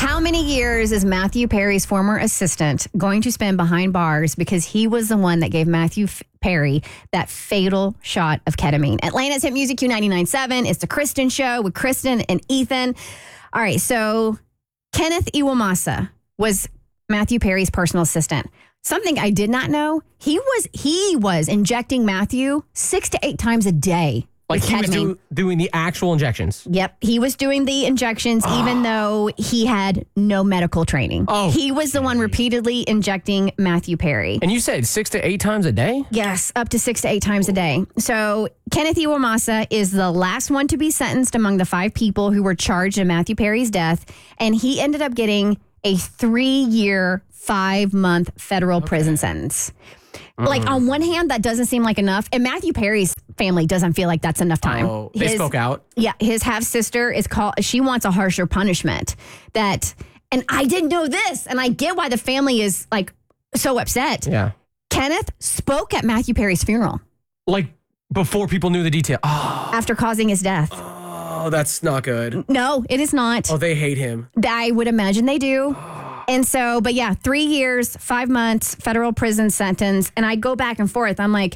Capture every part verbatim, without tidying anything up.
How many years is Matthew Perry's former assistant going to spend behind bars because he was the one that gave Matthew F- Perry that fatal shot of ketamine? Atlanta's Hit Music Q ninety-nine point seven. It's the Kristen Show with Kristen and Ethan. All right, so Kenneth Iwamasa was Matthew Perry's personal assistant. Something I did not know, he was he was injecting Matthew six to eight times a day. Like with he was ketamine. do, doing the actual injections. Yep, he was doing the injections even though he had no medical training. Oh, he was the one repeatedly injecting Matthew Perry. And you said six to eight times a day? Yes, up to six to eight times a day. So Kenneth Iwamasa is the last one to be sentenced among the five people who were charged in Matthew Perry's death, and he ended up getting a three-year, five-month federal okay. prison sentence. Mm. Like, on one hand, that doesn't seem like enough, and Matthew Perry's family doesn't feel like that's enough time. Oh, they his, spoke out? Yeah, his half-sister is called, she wants a harsher punishment. That, and I didn't know this, and I get why the family is, like, so upset. Yeah. Kenneth spoke at Matthew Perry's funeral. Like, before people knew the detail. Oh. After causing his death. Oh, that's not good. No, it is not. Oh, they hate him. I would imagine they do. And so, but yeah, three years, five months, federal prison sentence. And I go back and forth. I'm like,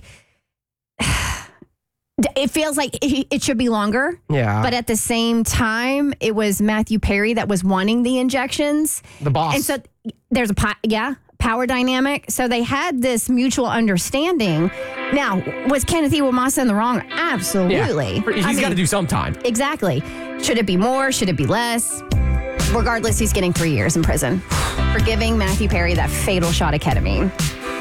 it feels like it it should be longer. Yeah. But at the same time, it was Matthew Perry that was wanting the injections. The boss. And so there's a, po- yeah, power dynamic. So they had this mutual understanding. Now, was Kenneth Iwamasa in the wrong? Absolutely. Yeah. He's got to do some time. Exactly. Should it be more? Should it be less? Regardless, he's getting three years in prison for giving Matthew Perry that fatal shot of ketamine.